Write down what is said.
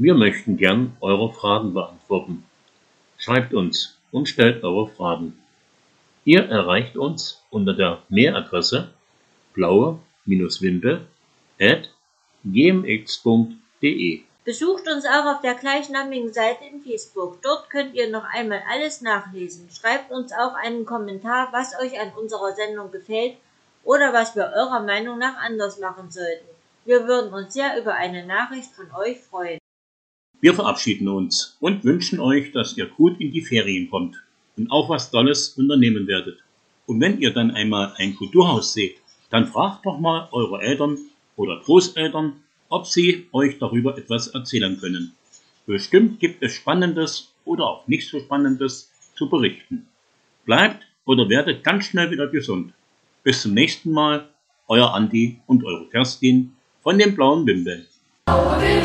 Wir möchten gern eure Fragen beantworten. Schreibt uns und stellt eure Fragen. Ihr erreicht uns unter der Mailadresse blaue-wimpe@gmx.de. Besucht uns auch auf der gleichnamigen Seite in Facebook. Dort könnt ihr noch einmal alles nachlesen. Schreibt uns auch einen Kommentar, was euch an unserer Sendung gefällt oder was wir eurer Meinung nach anders machen sollten. Wir würden uns sehr über eine Nachricht von euch freuen. Wir verabschieden uns und wünschen euch, dass ihr gut in die Ferien kommt und auch was Tolles unternehmen werdet. Und wenn ihr dann einmal ein Kulturhaus seht, dann fragt doch mal eure Eltern oder Großeltern, ob sie euch darüber etwas erzählen können. Bestimmt gibt es Spannendes oder auch nicht so Spannendes zu berichten. Bleibt oder werdet ganz schnell wieder gesund. Bis zum nächsten Mal, euer Andi und eure Kerstin von den Blauen Wimpeln.